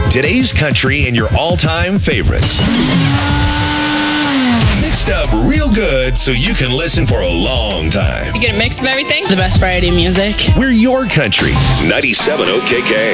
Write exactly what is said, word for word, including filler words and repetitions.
Today's country and your all-time favorites. Mixed up real good so you can listen for a long time. You get a mix of everything. The best variety of music. We're your country. ninety-seven O K K.